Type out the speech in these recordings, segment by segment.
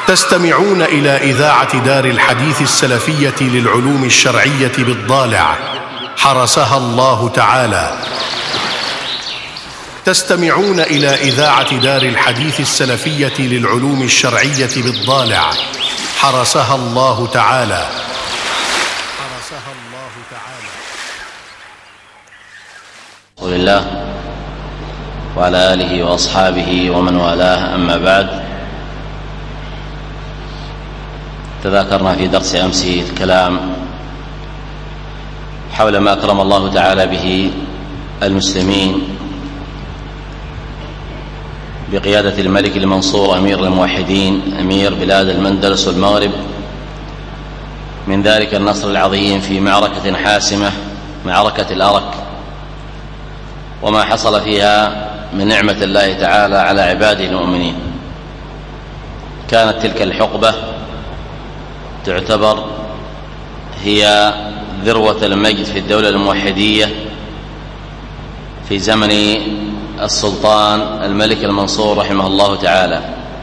تستمعون إلى إذاعة دار الحديث السلفية للعلوم الشرعية بالضالع حرسها الله تعالى. تستمعون إلى إذاعة دار الحديث السلفية للعلوم الشرعية بالضالع حرسها الله تعالى. بسم الله وعلى آله وأصحابه ومن والاه، أما بعد. تذاكرنا في درس أمس الكلام حول ما أكرم الله تعالى به المسلمين بقيادة الملك المنصور أمير الموحدين أمير بلاد المندلس والمغرب، من ذلك النصر العظيم في معركة حاسمة، معركة الأرك، وما حصل فيها من نعمة الله تعالى على عباده المؤمنين. كانت تلك الحقبة تعتبر هي ذروة المجد في الدولة الموحدية في زمن السلطان الملك المنصور رحمه الله تعالى.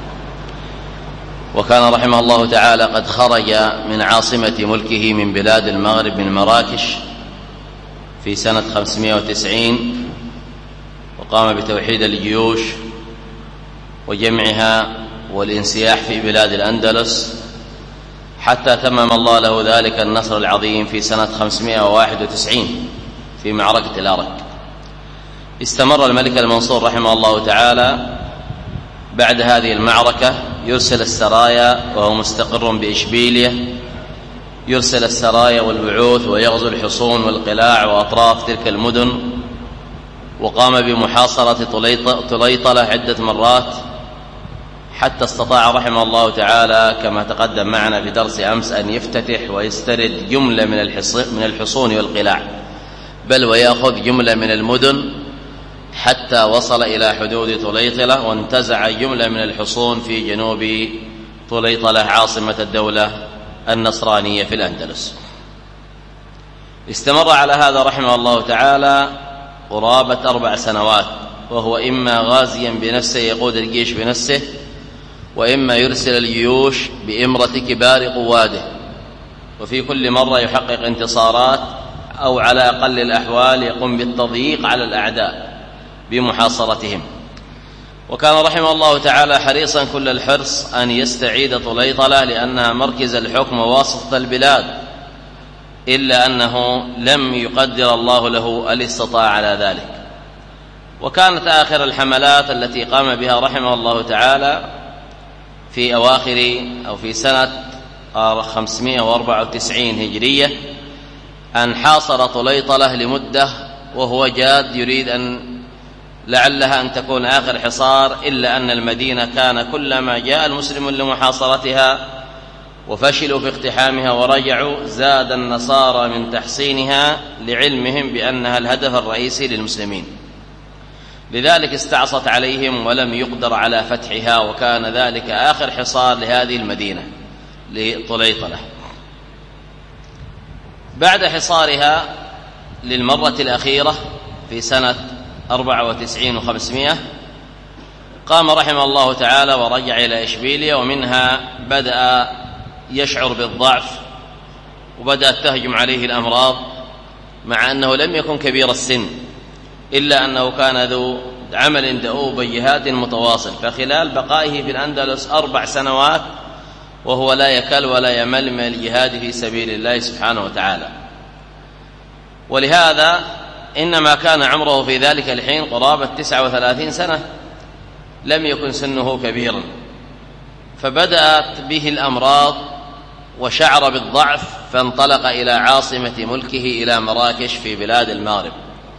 وكان رحمه الله تعالى قد خرج من عاصمة ملكه من بلاد المغرب من مراكش في سنة 590، وقام بتوحيد الجيوش وجمعها والانسياح في بلاد الأندلس، حتى تمم الله له ذلك النصر العظيم في سنة 591 في معركة الأرك. استمر الملك المنصور رحمه الله تعالى بعد هذه المعركة يرسل السرايا، وهو مستقر بإشبيلية، يرسل السرايا والبعوث ويغزو الحصون والقلاع وأطراف تلك المدن، وقام بمحاصرة طليطلة عدة مرات، حتى استطاع رحمه الله تعالى كما تقدم معنا في درس أمس أن يفتتح ويسترد جملة من الحصون والقلاع، بل ويأخذ جملة من المدن، حتى وصل إلى حدود طليطلة وانتزع جملة من الحصون في جنوب طليطلة عاصمة الدولة النصرانية في الأندلس. استمر على هذا رحمه الله تعالى قرابة 4 سنوات، وهو إما غازيا بنفسه يقود الجيش بنفسه، وإما يرسل الجيوش بإمرة كبار قواده، وفي كل مرة يحقق انتصارات، أو على أقل الأحوال يقوم بالتضييق على الأعداء بمحاصرتهم. وكان رحمه الله تعالى حريصا كل الحرص أن يستعيد طليطلة، لأنها مركز الحكم وواسطة البلاد، إلا أنه لم يقدر الله له الاستطاعة على ذلك. وكانت آخر الحملات التي قام بها رحمه الله تعالى في أواخر أو في سنة 594 هجرية أن حاصر طليطلة لمدة، وهو جاد يريد أن لعلها أن تكون آخر حصار، إلا أن المدينة كان كلما جاء المسلمون لمحاصرتها وفشلوا في اقتحامها ورجعوا زاد النصارى من تحصينها، لعلمهم بأنها الهدف الرئيسي للمسلمين، لذلك استعصت عليهم ولم يقدر على فتحها، وكان ذلك آخر حصار لهذه المدينة لطليطلة. بعد حصارها للمرة الأخيرة في سنة 94 و500 قام رحمه الله تعالى ورجع إلى إشبيلية، ومنها بدأ يشعر بالضعف، وبدأت تهجم عليه الأمراض، مع أنه لم يكن كبير السن، إلا أنه كان ذو عمل دؤوب وجهاد متواصل. فخلال بقائه في الأندلس 4 سنوات وهو لا يكل ولا يمل من الجهاد في سبيل الله سبحانه وتعالى. ولهذا إنما كان عمره في ذلك الحين قرابة 39 سنة، لم يكن سنه كبيرا، فبدأت به الأمراض وشعر بالضعف، فانطلق إلى عاصمة ملكه إلى مراكش في بلاد المغرب.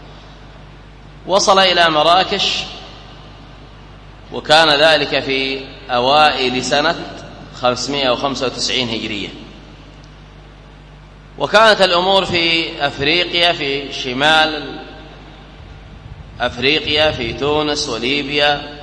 وصل إلى مراكش وكان ذلك في أوائل سنة 595 هجرية. وكانت الأمور في أفريقيا، في شمال أفريقيا، في تونس وليبيا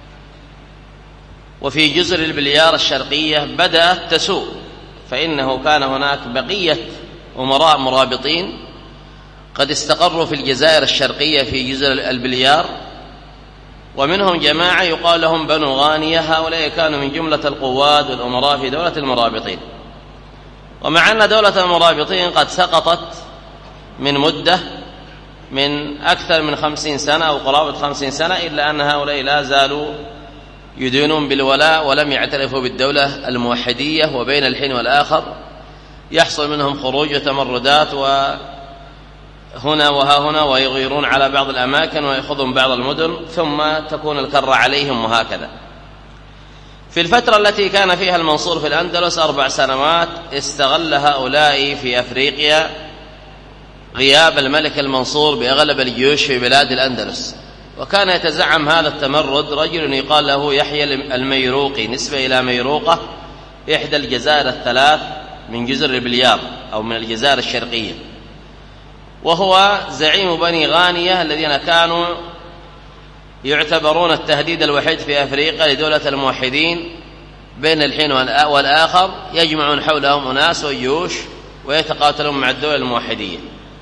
وفي جزر البليار الشرقية بدأت تسوء، فإنه كان هناك بقية أمراء مرابطين قد استقروا في الجزائر الشرقية في جزر البليار، ومنهم جماعة يقال لهم بنو غانية، هؤلاء كانوا من جملة القواد والأمراء في دولة المرابطين. ومع أن دولة المرابطين قد سقطت من مدة من أكثر من 50 سنة أو قرابة 50 سنة، إلا أن هؤلاء لا زالوا يدينون بالولاء ولم يعترفوا بالدولة الموحدية، وبين الحين والآخر يحصل منهم خروج وتمردات وهنا وها هنا، ويغيرون على بعض الأماكن ويأخذون بعض المدن، ثم تكون الكرة عليهم وهكذا. في الفترة التي كان فيها المنصور في الأندلس 4 سنوات استغل هؤلاء في أفريقيا غياب الملك المنصور بأغلب الجيوش في بلاد الأندلس، وكان يتزعم هذا التمرد رجل يقال له يحيى الميروقي، نسبة إلى ميروقة إحدى الجزائر الثلاث من جزر البليار أو من الجزائر الشرقية، وهو زعيم بني غانية الذين كانوا يعتبرون التهديد الوحيد في أفريقيا لدولة الموحدين. بين الحين والآخر يجمعون حولهم أناس وجيوش ويتقاتلون مع الدولة الموحدية.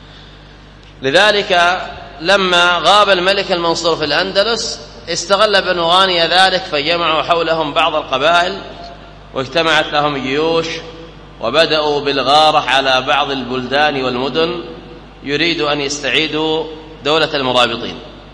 لذلك لما غاب الملك المنصور في الأندلس استغل بنو غانية ذلك، فجمعوا حولهم بعض القبائل واجتمعت لهم جيوش، وبدأوا بالغارة على بعض البلدان والمدن، يريدوا أن يستعيدوا دولة المرابطين.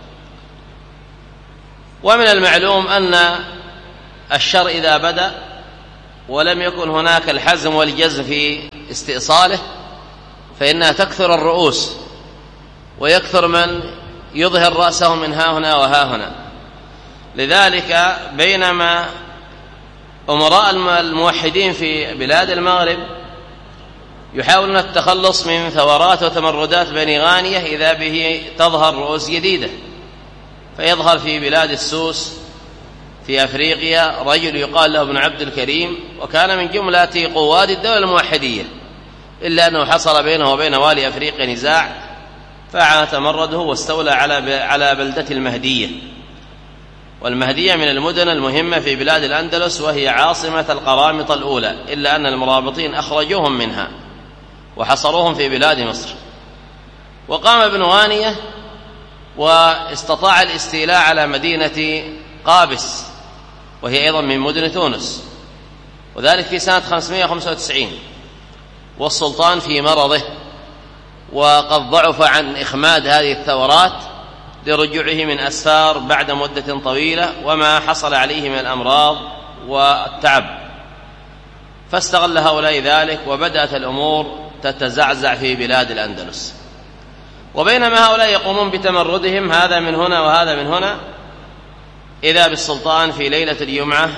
ومن المعلوم أن الشر إذا بدأ ولم يكن هناك الحزم والجزم في استئصاله فإنها تكثر الرؤوس، ويكثر من يظهر رأسه من ها هنا وها هنا. لذلك بينما أمراء الموحدين في بلاد المغرب يحاولون التخلص من ثورات وتمردات بني غانية، إذا به تظهر رؤوس جديدة، فيظهر في بلاد السوس في أفريقيا رجل يقال له ابن عبد الكريم، وكان من جملة قواد الدولة الموحدية، إلا أنه حصل بينه وبين والي أفريقيا نزاع فتمرده واستولى على بلدة المهدية. والمهدية من المدن المهمة في بلاد الأندلس، وهي عاصمة القرامطة الأولى، إلا أن المرابطين أخرجوهم منها وحصروهم في بلاد مصر. وقام ابن غانية واستطاع الاستيلاء على مدينة قابس، وهي أيضا من مدن تونس، وذلك في سنة 595، والسلطان في مرضه، وقد ضعف عن إخماد هذه الثورات لرجوعه من أسفار بعد مدة طويلة وما حصل عليه من الأمراض والتعب، فاستغل هؤلاء ذلك، وبدأت الأمور تتزعزع في بلاد الأندلس. وبينما هؤلاء يقومون بتمردهم هذا من هنا وهذا من هنا، إذا بالسلطان في ليلة الجمعة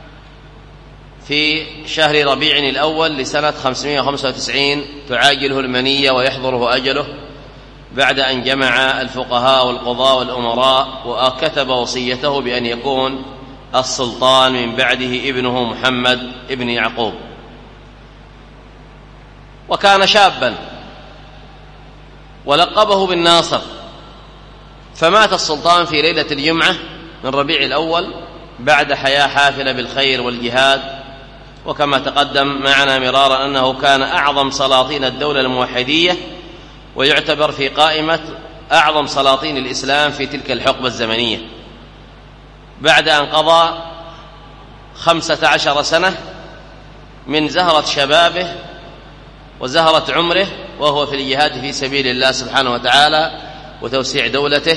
في شهر ربيع الأول لسنة 595 تعاجله المنية ويحضره أجله، بعد أن جمع الفقهاء والقضاة والأمراء وكتب وصيته بأن يكون السلطان من بعده ابنه محمد ابن يعقوب. وكان شابا ولقبه بالناصر، فمات السلطان في ليلة الجمعة من ربيع الأول بعد حياة حافلة بالخير والجهاد. وكما تقدم معنا مرارا أنه كان أعظم سلاطين الدولة الموحدية، ويعتبر في قائمة أعظم سلاطين الإسلام في تلك الحقبة الزمنية، بعد أن قضى 15 سنة من زهرة شبابه وزهرة عمره وهو في الجهاد في سبيل الله سبحانه وتعالى وتوسيع دولته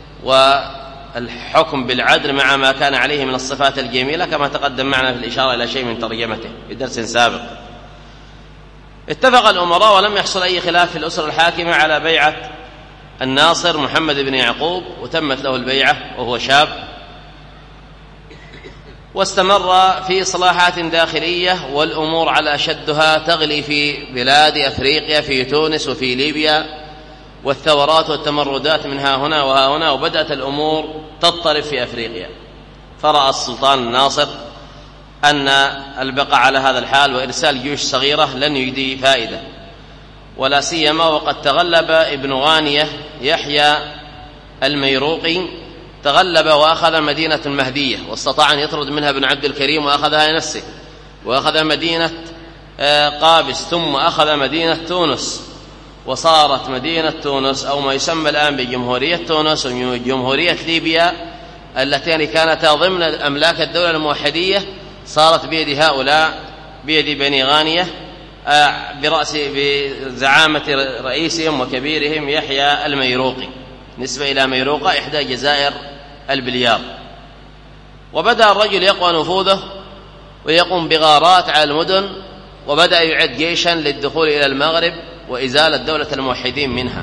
والحكم بالعدل مع ما كان عليه من الصفات الجميلة، كما تقدم معنا في الإشارة إلى شيء من ترجمته في درس سابق. اتفق الأمراء ولم يحصل أي خلاف في الأسرة الحاكمة على بيعة الناصر محمد بن يعقوب، وتمت له البيعة وهو شاب، واستمر في إصلاحات داخلية والأمور على أشدها تغلي في بلاد أفريقيا، في تونس وفي ليبيا، والثورات والتمردات من ها هنا وها هنا، وبدأت الأمور تضطرب في أفريقيا. فرأى السلطان الناصر أن البقاء على هذا الحال وإرسال جيوش صغيرة لن يجدي فائدة، ولا سيما وقد تغلب ابن غانية يحيى الميروقي، تغلب وأخذ مدينة المهدية، واستطاع أن يطرد منها ابن عبد الكريم وأخذها لنفسه، وأخذ مدينة قابس، ثم أخذ مدينة تونس، وصارت مدينة تونس أو ما يسمى الآن بجمهورية تونس وجمهورية ليبيا اللتان كانتا ضمن أملاك الدولة الموحدية صارت بيد هؤلاء، بيد بني غانية بزعامة رئيسهم وكبيرهم يحيى الميروقي، نسبة إلى ميروقة إحدى جزائر البليار. وبدأ الرجل يقوى نفوذه ويقوم بغارات على المدن، وبدأ يعد جيشا للدخول إلى المغرب وإزالة دولة الموحدين منها.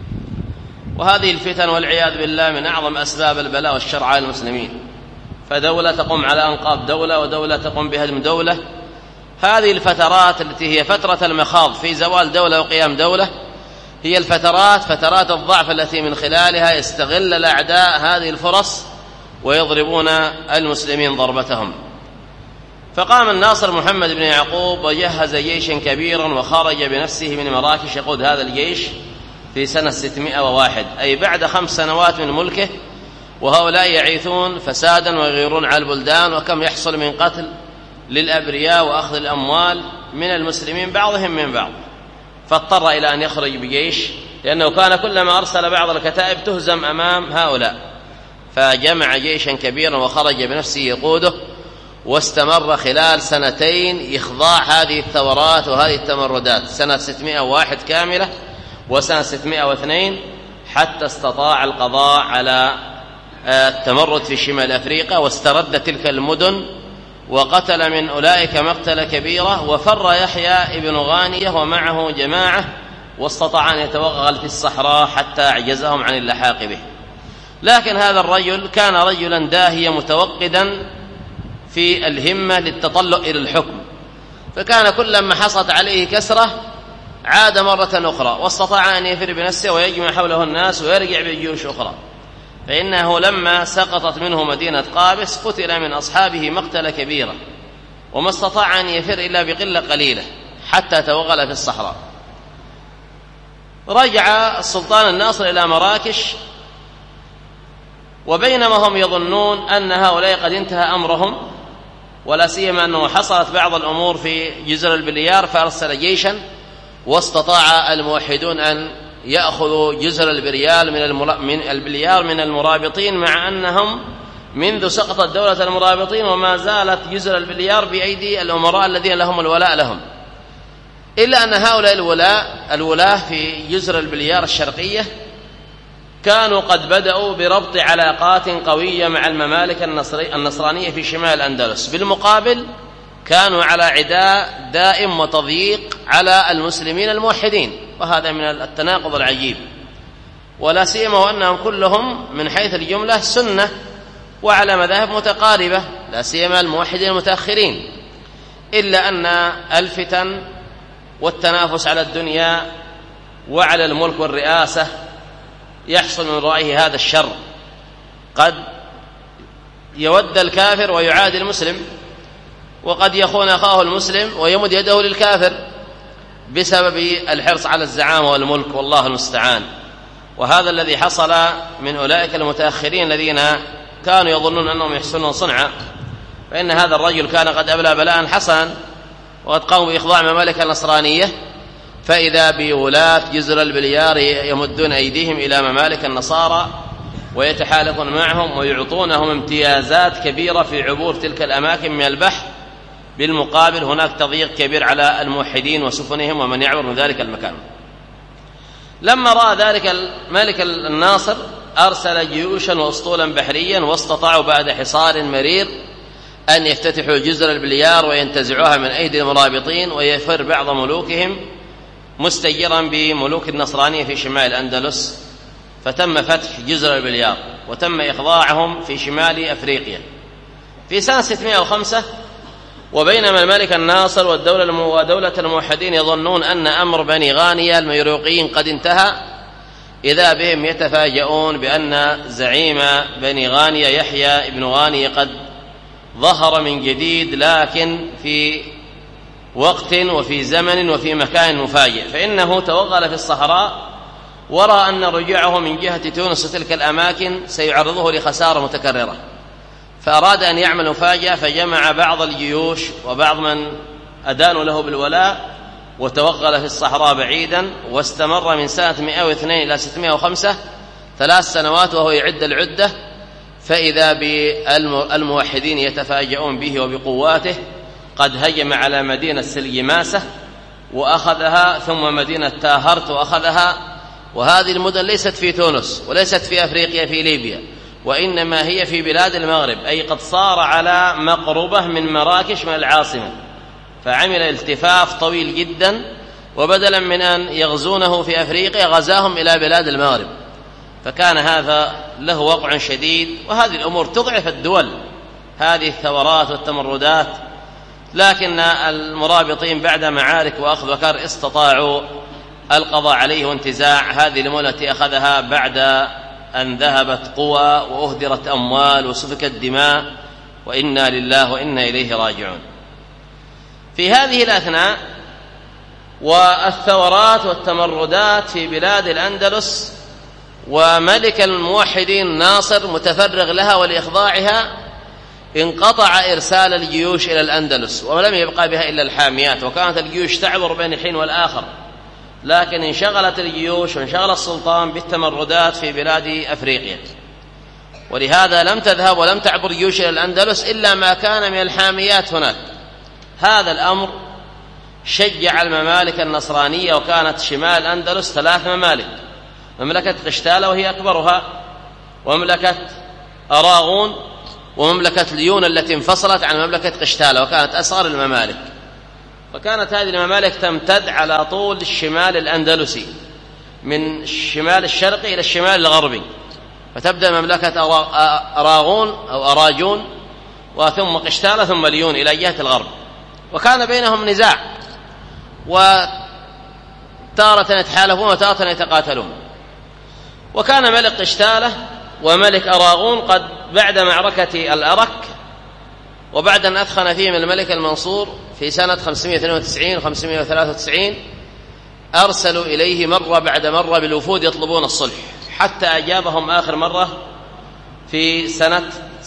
وهذه الفتن والعياذ بالله من أعظم أسباب البلاء والشر على المسلمين، فدولة تقوم على أنقاض دولة، ودولة تقوم بهدم دولة. هذه الفترات التي هي فترة المخاض في زوال دولة وقيام دولة هي فترات الضعف التي من خلالها يستغل الأعداء هذه الفرص ويضربون المسلمين ضربتهم. فقام الناصر محمد بن يعقوب وجهز جيشا كبيرا وخرج بنفسه من مراكش يقود هذا الجيش في سنة 601، أي بعد 5 سنوات من ملكه، وهؤلاء يعيثون فسادا ويغيرون على البلدان، وكم يحصل من قتل للأبرياء وأخذ الأموال من المسلمين بعضهم من بعض. فاضطر إلى أن يخرج بجيش، لأنه كان كلما أرسل بعض الكتائب تهزم أمام هؤلاء، فجمع جيشا كبيرا وخرج بنفسه يقوده، واستمر خلال 2 سنين إخضاع هذه الثورات وهذه التمردات، سنة 601 كاملة وسنة 602، حتى استطاع القضاء على التمرد في شمال أفريقيا، واسترد تلك المدن وقتل من أولئك مقتل كبيرة. وفر يحيى ابن غانية ومعه جماعة، واستطاع أن يتوغل في الصحراء حتى أعجزهم عن اللحاق به. لكن هذا الرجل كان رجلا داهيا متوقدا في الهمة للتطلع إلى الحكم، فكان كلما حصلت عليه كسرة عاد مرة أخرى، واستطاع أن يفر بنفسه ويجمع حوله الناس ويرجع بجيوش أخرى. فإنه لما سقطت منه مدينة قابس قتل من أصحابه مقتل كبيرة، وما استطاع أن يفر إلا بقلة قليلة حتى توغل في الصحراء. رجع السلطان الناصر إلى مراكش، وبينما هم يظنون أن هؤلاء قد انتهى أمرهم، ولا سيما أنه حصلت بعض الأمور في جزر البليار، فأرسل جيشا، واستطاع الموحدون أن يأخذوا جزر البليار من المرابطين، مع أنهم منذ سقطت دولة المرابطين وما زالت جزر البليار بأيدي الأمراء الذين لهم الولاء لهم، إلا أن هؤلاء الولاة في جزر البليار الشرقية كانوا قد بدأوا بربط علاقات قوية مع الممالك النصرانية في شمال الأندلس. بالمقابل كانوا على عداء دائم وتضييق على المسلمين الموحدين، وهذا من التناقض العجيب، ولا سيما وأنهم كلهم من حيث الجملة سنة وعلى مذاهب متقاربة، لا سيما الموحدين المتأخرين، إلا أن الفتن والتنافس على الدنيا وعلى الملك والرئاسة يحصل من رأيه هذا الشر. قد يود الكافر ويعادي المسلم، وقد يخون أخاه المسلم ويمد يده للكافر بسبب الحرص على الزعامة والملك، والله المستعان. وهذا الذي حصل من أولئك المتأخرين الذين كانوا يظنون أنهم يحسنون صنعا، فإن هذا الرجل كان قد أبلى بلاء حسنا، وقد قاموا بإخضاع ممالك النصرانية، فإذا بولاة جزر البليار يمدون أيديهم إلى ممالك النصارى ويتحالفون معهم ويعطونهم امتيازات كبيرة في عبور تلك الأماكن من البحر. بالمقابل هناك تضييق كبير على الموحدين وسفنهم ومن يعبر من ذلك المكان. لما رأى ذلك الملك الناصر أرسل جيوشا وأسطولا بحريا، واستطاعوا بعد حصار مرير أن يفتتحوا جزر البليار وينتزعوها من أيدي المرابطين، ويفر بعض ملوكهم مستجرا بملوك النصرانية في شمال الأندلس، فتم فتح جزر البليار وتم إخضاعهم في شمال أفريقيا في سنة 605. وبينما الملك الناصر ودولة الموحدين يظنون أن أمر بني غانية الميروقيين قد انتهى، إذا بهم يتفاجؤون بأن زعيم بني غانية يحيى ابن غانية قد ظهر من جديد، لكن في وقت وفي زمن وفي مكان مفاجئ. فإنه توغل في الصحراء، ورأى أن رجوعه من جهة تونس وتلك الأماكن سيعرضه لخسارة متكررة، فأراد أن يعمل مفاجأة، فجمع بعض الجيوش وبعض من أدانوا له بالولاء وتوغل في الصحراء بعيدا، واستمر من سنة 102 إلى 605 3 سنوات وهو يعد العدة، فإذا بالموحدين يتفاجؤون به وبقواته، قد هجم على مدينة سليماسة وأخذها، ثم مدينة تاهرت وأخذها. وهذه المدن ليست في تونس وليست في أفريقيا في ليبيا، وإنما هي في بلاد المغرب، أي قد صار على مقربة من مراكش من العاصمة، فعمل التفاف طويل جدا، وبدلا من أن يغزونه في أفريقيا غزاهم إلى بلاد المغرب، فكان هذا له وقع شديد. وهذه الأمور تضعف الدول، هذه الثورات والتمردات، لكن المرابطين بعد معارك وأخذ وكر استطاعوا القضاء عليه وانتزاع هذه الأمور التي أخذها بعد أن ذهبت قوى وأهدرت أموال وسفكت دماء، وإنا لله وإنا إليه راجعون. في هذه الأثناء والثورات والتمردات في بلاد الأندلس، وملك الموحدين ناصر متفرغ لها ولإخضاعها، انقطع إرسال الجيوش إلى الأندلس، ولم يبقى بها إلا الحاميات، وكانت الجيوش تعبر بين الحين والآخر، لكن انشغلت الجيوش وانشغل السلطان بالتمردات في بلاد أفريقيا، ولهذا لم تذهب ولم تعبر جيوش إلى الأندلس إلا ما كان من الحاميات هناك. هذا الأمر شجع الممالك النصرانية، وكانت شمال الأندلس 3 ممالك: مملكة قشتالة وهي أكبرها، ومملكة أراغون، ومملكة ليون التي انفصلت عن مملكة قشتالة وكانت أصغر الممالك. فكانت هذه الممالك تمتد على طول الشمال الأندلسي من الشمال الشرقي إلى الشمال الغربي، فتبدأ مملكة أراغون أو أراجون، وثم قشتالة، ثم ليون إلى جهة الغرب. وكان بينهم نزاع، وتارة يتحالفون وتارة يتقاتلون. وكان ملك قشتالة وملك أراغون قد بعد معركة الأرك، وبعد أن أثخن فيهم الملك المنصور في سنة 592 و 593، أرسلوا إليه مرة بعد مرة بالوفود يطلبون الصلح، حتى أجابهم آخر مرة في سنة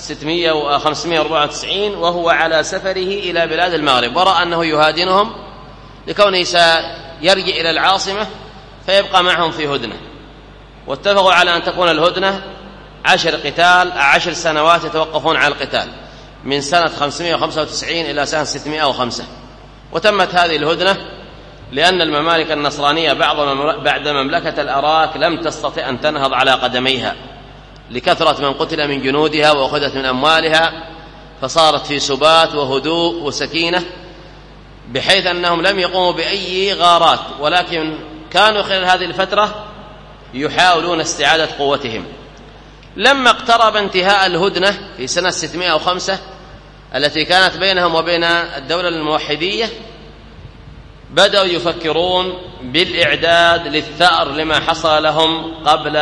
594 وهو على سفره إلى بلاد المغرب، ورأى أنه يهادنهم لكونه سيرجع إلى العاصمة فيبقى معهم في هدنة، واتفقوا على أن تكون الهدنة 10 سنوات يتوقفون على القتال، من سنة 595 إلى سنة 605. وتمت هذه الهدنة لأن الممالك النصرانية بعد مملكة الأراك لم تستطع أن تنهض على قدميها لكثرة من قتل من جنودها وأخذت من أموالها، فصارت في سبات وهدوء وسكينة، بحيث أنهم لم يقوموا بأي غارات، ولكن كانوا خلال هذه الفترة يحاولون استعادة قوتهم. لما اقترب انتهاء الهدنة في سنة 605 التي كانت بينهم وبين الدولة الموحدية، بدأوا يفكرون بالإعداد للثأر لما حصل لهم قبل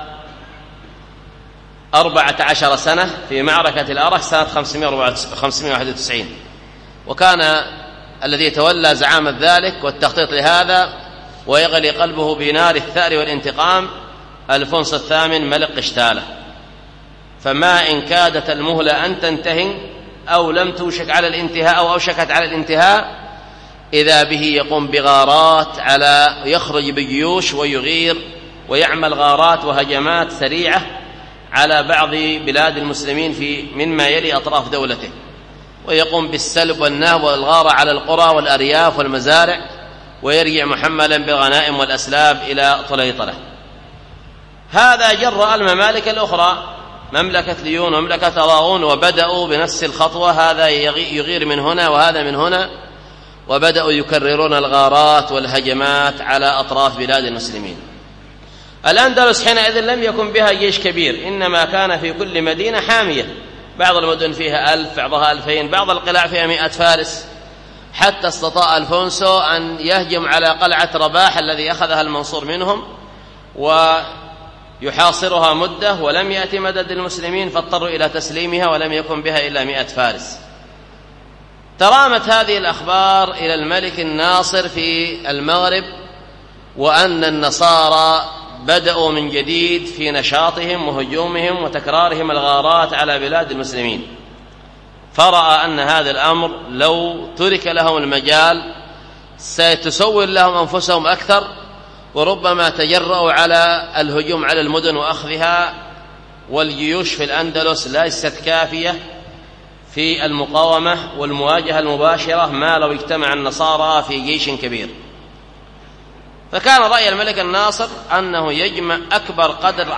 14 سنة في معركة الأرك سنة 591. وكان الذي يتولى زعامة ذلك والتخطيط لهذا ويغلي قلبه بنار الثأر والانتقام ألفونس الثامن ملك قشتالة. فما إن كادت المهلة أن تنتهي أو لم توشك على الانتهاء أو أوشكت على الانتهاء، إذا به يقوم بغارات يخرج بجيوش ويغير ويعمل غارات وهجمات سريعة على بعض بلاد المسلمين مما يلي أطراف دولته، ويقوم بالسلب والنهب والغارة على القرى والأرياف والمزارع، ويرجع محملا بالغنائم والأسلاب إلى طليطلة. هذا جرأ الممالك الأخرى مملكة ليون ومملكة أراغون، وبدأوا بنفس الخطوة، هذا يغير من هنا وهذا من هنا، وبدأوا يكررون الغارات والهجمات على أطراف بلاد المسلمين. الأندلس حينئذ لم يكن بها جيش كبير، إنما كان في كل مدينة حامية، بعض المدن فيها 1000، بعضها 2000، بعض القلاع فيها 100 فارس، حتى استطاع ألفونسو أن يهجم على قلعة رباح الذي أخذها المنصور منهم ويحاصرها مدة، ولم يأتي مدد المسلمين فاضطروا إلى تسليمها، ولم يكن بها إلا 100 فارس. ترامت هذه الأخبار إلى الملك الناصر في المغرب، وأن النصارى بدأوا من جديد في نشاطهم وهجومهم وتكرارهم الغارات على بلاد المسلمين، فرأى أن هذا الأمر لو ترك لهم المجال ستسول لهم أنفسهم أكثر، وربما تجرؤوا على الهجوم على المدن وأخذها، والجيوش في الأندلس ليست كافية في المقاومة والمواجهة المباشرة ما لو اجتمع النصارى في جيش كبير. فكان رأي الملك الناصر أنه يجمع أكبر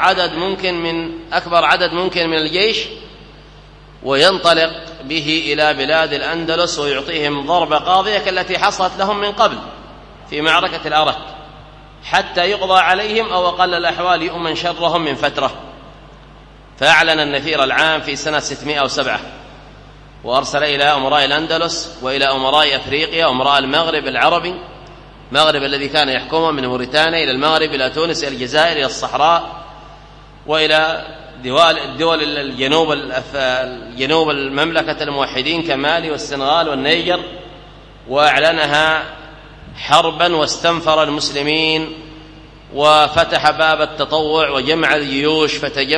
عدد ممكن من الجيش وينطلق به إلى بلاد الأندلس ويعطيهم ضربة قاضية كالتي حصلت لهم من قبل في معركة الأرك حتى يقضى عليهم أو أقل الأحوال يؤمن شرهم من فترة. فأعلن النفير العام في سنة 607 وأرسل إلى أمراء الأندلس وإلى أمراء أفريقيا وأمراء المغرب العربي، المغرب الذي كان يحكمه من موريتانيا إلى المغرب إلى تونس إلى الجزائر إلى الصحراء وإلى الدول الجنوب المملكة الموحدين كمالي والسنغال والنيجر، وأعلنها حربا واستنفر المسلمين وفتح باب التطوع وجمع الجيوش،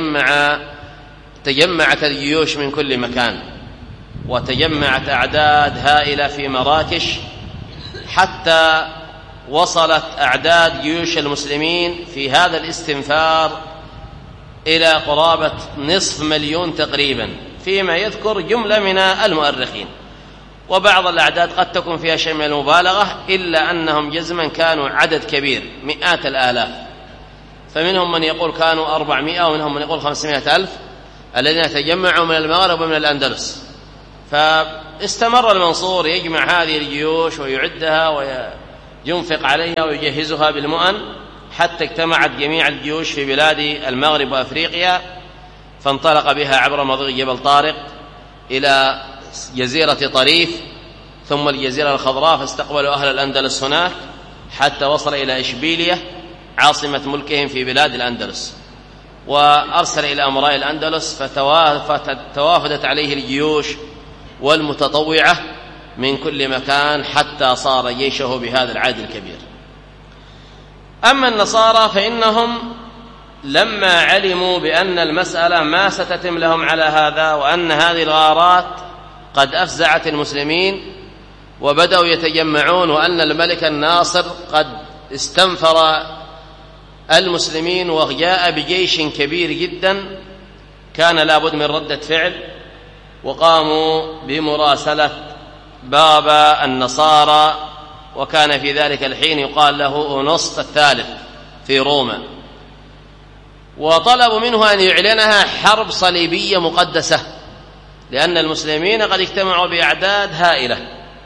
تجمعت الجيوش من كل مكان وتجمعت أعداد هائلة في مراكش حتى وصلت أعداد جيوش المسلمين في هذا الاستنفار إلى قرابة 500,000 تقريبا فيما يذكر جملة من المؤرخين، وبعض الأعداد قد تكون فيها شيء من المبالغة، إلا أنهم جزما كانوا عدد كبير مئات الآلاف. فمنهم من يقول كانوا 400 ومنهم من يقول 500,000 الذين تجمعوا من المغرب ومن الأندلس. فاستمر المنصور يجمع هذه الجيوش ويعدها وينفق عليها ويجهزها بالمؤن حتى اجتمعت جميع الجيوش في بلاد المغرب وأفريقيا، فانطلق بها عبر مضيق جبل طارق إلى جزيرة طريف ثم الجزيرة الخضراء، فاستقبلوا أهل الأندلس هناك حتى وصل إلى إشبيلية عاصمة ملكهم في بلاد الأندلس، وأرسل إلى أمراء الأندلس فتوافدت عليه الجيوش والمتطوعة من كل مكان حتى صار جيشه بهذا العدد الكبير. أما النصارى فإنهم لما علموا بأن المسألة ما ستتم لهم على هذا وأن هذه الغارات قد أفزعت المسلمين وبدأوا يتجمعون وأن الملك الناصر قد استنفر المسلمين وجاء بجيش كبير جدا، كان لابد من ردة فعل، وقاموا بمراسلة بابا النصارى، وكان في ذلك الحين يقال له أونسط الثالث في روما، وطلبوا منه أن يعلنها حرب صليبية مقدسة، لأن المسلمين قد اجتمعوا بأعداد هائلة.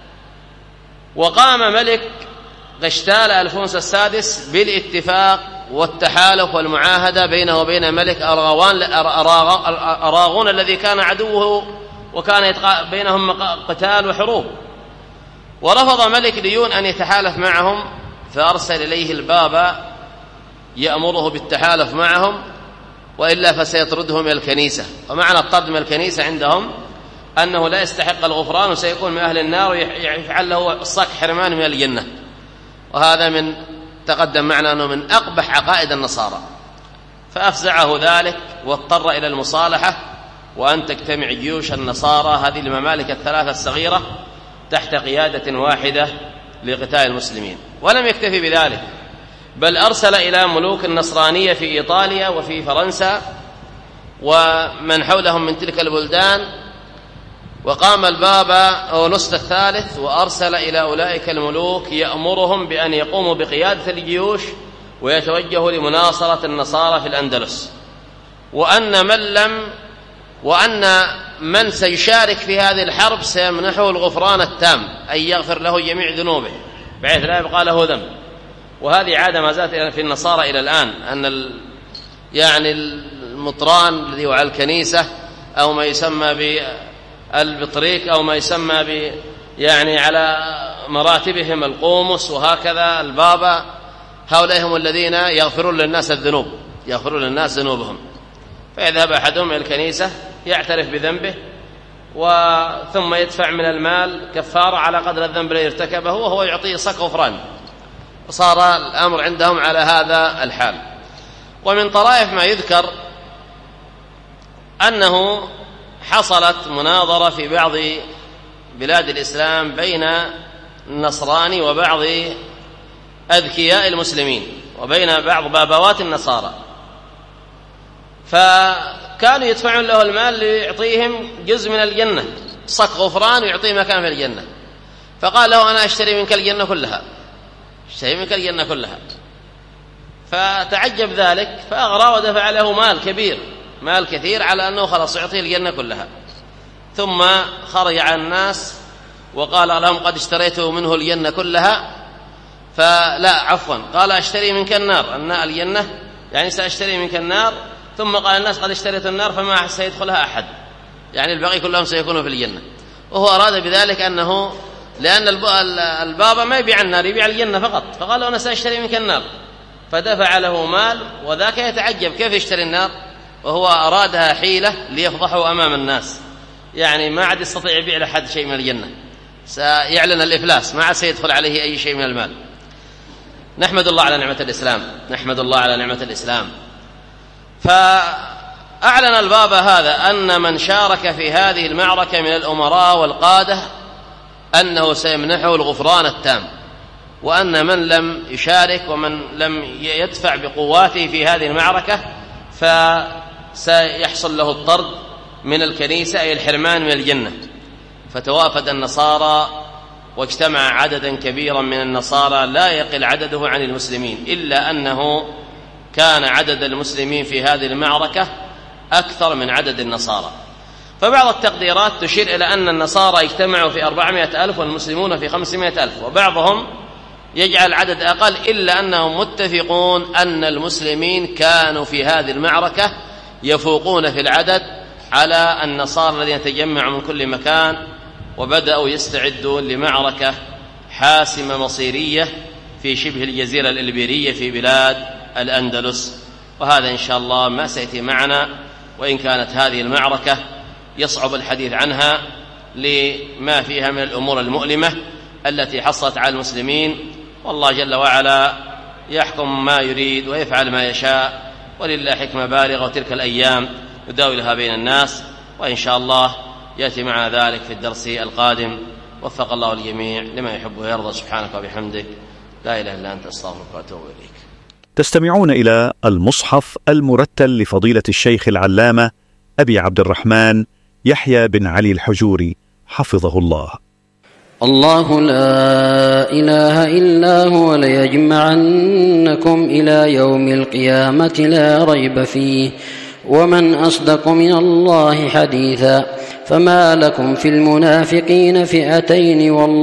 وقام ملك غشتال ألفونس السادس بالاتفاق والتحالف والمعاهدة بينه وبين ملك أراغون الذي كان عدوه وكان بينهم قتال وحروب، ورفض ملك ليون أن يتحالف معهم، فأرسل إليه البابا يأمره بالتحالف معهم وإلا فسيطردهم من الكنيسة. ومعنى الطرد من الكنيسة عندهم أنه لا يستحق الغفران وسيكون من أهل النار ويفعل له الصك حرمان من الجنة، وهذا من تقدم معنا أنه من أقبح عقائد النصارى. فأفزعه ذلك واضطر إلى المصالحة وأن تجتمع جيوش النصارى هذه الممالك الثلاثة الصغيرة تحت قيادة واحدة لقتال المسلمين. ولم يكتفي بذلك، بل أرسل إلى ملوك النصرانية في إيطاليا وفي فرنسا ومن حولهم من تلك البلدان، وقام البابا أونسط الثالث وأرسل إلى أولئك الملوك يأمرهم بأن يقوموا بقيادة الجيوش ويتوجهوا لمناصرة النصارى في الأندلس، وأن من سيشارك في هذه الحرب سيمنحه الغفران التام، أي يغفر له جميع ذنوبه بحيث لا يبقى له ذنب. وهذه عادة ما زالت في النصارى إلى الآن، أن يعني المطران الذي هو على الكنيسة أو ما يسمى بالبطريق أو ما يسمى يعني على مراتبهم القومس وهكذا البابا، هؤلاء هم الذين يغفرون للناس الذنوب، يغفرون للناس ذنوبهم. فيذهب أحدهم إلى الكنيسة يعترف بذنبه ثم يدفع من المال كفارة على قدر الذنب الذي ارتكبه وهو يعطيه صك غفران، وصار الأمر عندهم على هذا الحال. ومن طرائف ما يذكر أنه حصلت مناظرة في بعض بلاد الإسلام بين النصراني وبعض أذكياء المسلمين وبين بعض بابوات النصارى، فأراد فكانوا يدفعون له المال ليعطيهم جزء من الجنة، صك غفران ويعطيه مكان في الجنة. فقال له أنا أشتري منك الجنة كلها، اشتري منك الجنة كلها. فتعجب ذلك فأغرى ودفع له مال كبير، مال كثير، على أنه خلاص يعطيه الجنة كلها. ثم خرج على الناس وقال لهم قد اشتريته منه الجنة كلها. فلا عفوا، قال أشتري منك النار، الجنة يعني سأشتري منك النار. ثم قال الناس قد اشتريت النار فما سيدخلها أحد، يعني الباقي كلهم سيكونوا في الجنة. وهو أراد بذلك أنه لأن البابا ما يبيع النار، يبيع الجنة فقط، فقال له أنا سأشتري منك النار، فدفع له مال. وذاك يتعجب كيف يشتري النار وهو أرادها حيلة ليفضحه أمام الناس، يعني ما عاد يستطيع يبيع لحد شيء من الجنة، سيعلن الإفلاس، ما عاد سيدخل عليه أي شيء من المال. نحمد الله على نعمة الإسلام، نحمد الله على نعمة الإسلام. فأعلن البابا هذا أن من شارك في هذه المعركة من الأمراء والقادة أنه سيمنحه الغفران التام، وأن من لم يشارك ومن لم يدفع بقواته في هذه المعركة فسيحصل له الطرد من الكنيسة، أي الحرمان من الجنة. فتوافد النصارى واجتمع عددا كبيرا من النصارى لا يقل عدده عن المسلمين، إلا أنه كان عدد المسلمين في هذه المعركة أكثر من عدد النصارى. فبعض التقديرات تشير إلى أن النصارى اجتمعوا في 400,000 والمسلمون في 500,000، وبعضهم يجعل عدد أقل، إلا أنهم متفقون أن المسلمين كانوا في هذه المعركة يفوقون في العدد على النصارى الذين تجمعوا من كل مكان، وبدأوا يستعدون لمعركة حاسمة مصيرية في شبه الجزيرة الإلبيرية في بلاد الأندلس. وهذا إن شاء الله ما سيأتي معنا، وإن كانت هذه المعركة يصعب الحديث عنها لما فيها من الأمور المؤلمة التي حصلت على المسلمين. والله جل وعلا يحكم ما يريد ويفعل ما يشاء، ولله حكمة بالغة، وتلك الأيام نداولها بين الناس. وإن شاء الله يأتي مع ذلك في الدرس القادم. وفق الله الجميع لما يحب ويرضى. سبحانك وبحمدك، لا إله إلا أنت، أستغفرك وأتوب إليك. تستمعون إلى المصحف المرتل لفضيلة الشيخ العلامة أبي عبد الرحمن يحيى بن علي الحجوري حفظه الله. الله لا إله إلا هو ليجمعنكم إلى يوم القيامة لا ريب فيه، ومن أصدق من الله حديثا. فما لكم في المنافقين فئتين والله